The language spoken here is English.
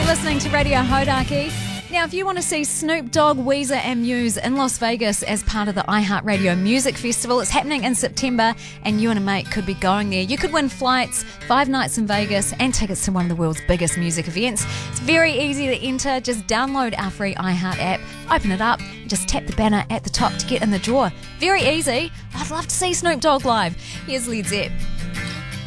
listening to Radio Hodaki. Now, if you want to see Snoop Dogg, Weezer and Muse in Las Vegas as part of the iHeartRadio Music Festival, it's happening in September and you and a mate could be going there. You could win flights, 5 nights in Vegas and tickets to one of the world's biggest music events. It's very easy to enter. Just download our free iHeart app, open it up, and just tap the banner at the top to get in the draw. Very easy. I'd love to see Snoop Dogg live. Here's Led Zepp.